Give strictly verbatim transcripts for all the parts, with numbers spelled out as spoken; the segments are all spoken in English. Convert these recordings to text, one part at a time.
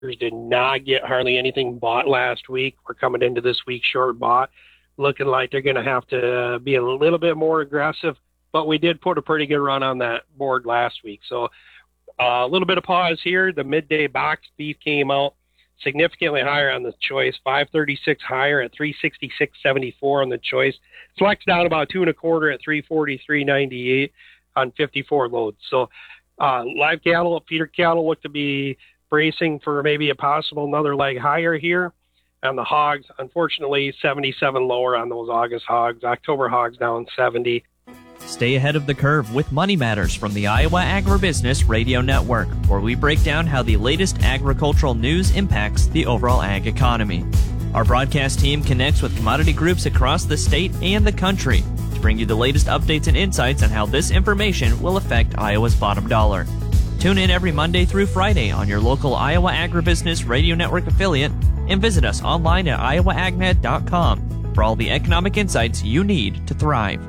did not get hardly anything bought last week. We're coming into this week short bought, looking like they're going to have to be a little bit more aggressive. But we did put a pretty good run on that board last week. So uh, a little bit of pause here. The midday box beef came out significantly higher on the choice, five thirty-six higher at three sixty-six seventy-four on the choice. Select's down about two and a quarter at three forty-three ninety-eight on fifty-four loads. So uh, live cattle, feeder cattle look to be bracing for maybe a possible another leg higher here. And the hogs, unfortunately, seventy-seven lower on those August hogs. October hogs down seventy. Stay ahead of the curve with Money Matters from the Iowa Agribusiness Radio Network, where we break down how the latest agricultural news impacts the overall ag economy. Our broadcast team connects with commodity groups across the state and the country to bring you the latest updates and insights on how this information will affect Iowa's bottom dollar. Tune in every Monday through Friday on your local Iowa Agribusiness Radio Network affiliate and visit us online at iowa ag net dot com for all the economic insights you need to thrive.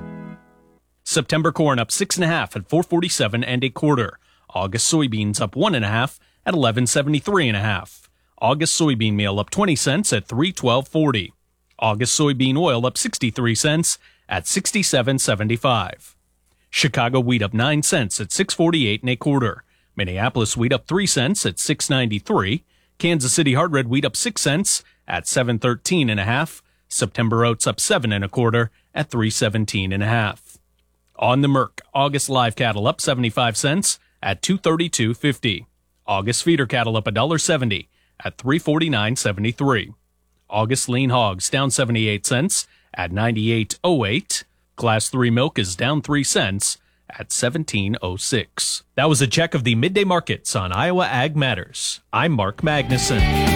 September corn up six and a half at four forty-seven and a quarter. August soybeans up one and a half at eleven seventy-three and a half. August soybean meal up twenty cents at three twelve forty. August soybean oil up sixty-three cents at sixty-seven seventy-five. Chicago wheat up nine cents at six forty-eight and a quarter. Minneapolis wheat up three cents at six ninety-three. Kansas City hard red wheat up six cents at seven thirteen and a half. September oats up seven and a quarter at three seventeen and a half. On the Merc, August live cattle up seventy-five cents at two thirty-two fifty. August feeder cattle up one dollar seventy at three forty-nine seventy-three. August lean hogs down seventy-eight cents at ninety-eight oh eight. Class three milk is down three cents at seventeen oh six. That was a check of the midday markets on Iowa Ag Matters. I'm Mark Magnuson.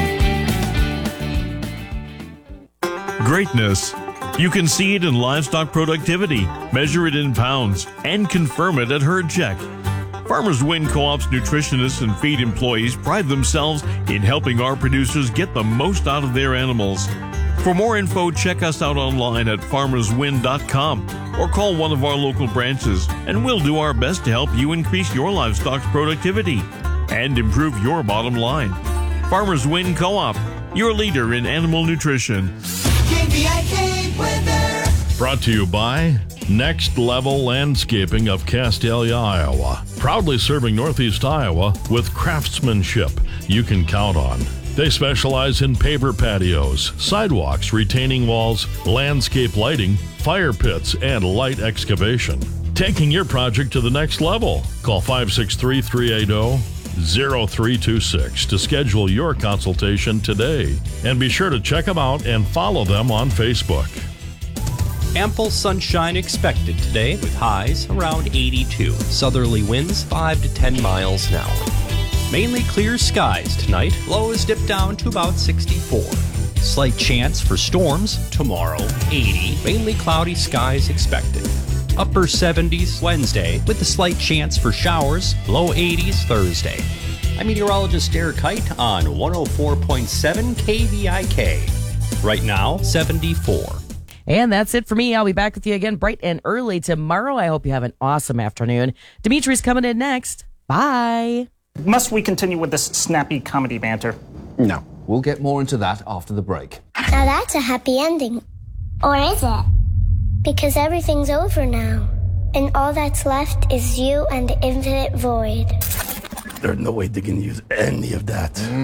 Greatness. You can see it in livestock productivity, measure it in pounds, and confirm it at Herd Check. Farmers Win Co-op's nutritionists and feed employees pride themselves in helping our producers get the most out of their animals. For more info, check us out online at farmers win dot com or call one of our local branches, and we'll do our best to help you increase your livestock's productivity and improve your bottom line. Farmers Win Co-op, your leader in animal nutrition. K B I K weather. Brought to you by Next Level Landscaping of Castalia, Iowa. Proudly serving Northeast Iowa with craftsmanship you can count on. They specialize in paver patios, sidewalks, retaining walls, landscape lighting, fire pits, and light excavation. Taking your project to the next level. Call five six three, three eight zero, zero three two six to schedule your consultation today. And be sure to check them out and follow them on Facebook. Ample sunshine expected today with highs around eighty-two. Southerly winds five to ten miles an hour. Mainly clear skies tonight. Lows dip down to about sixty-four. Slight chance for storms tomorrow, eighty. Mainly cloudy skies expected. Upper seventies Wednesday with a slight chance for showers. Low eighties Thursday. I'm meteorologist Derek Kite on one oh four point seven K B I K. Right now, seventy-four. And that's it for me. I'll be back with you again bright and early tomorrow. I hope you have an awesome afternoon. Dimitri's coming in next. Bye. Must we continue with this snappy comedy banter? No. We'll get more into that after the break. Now that's a happy ending. Or is it? Because everything's over now. And all that's left is you and the infinite void. There's no way they can use any of that.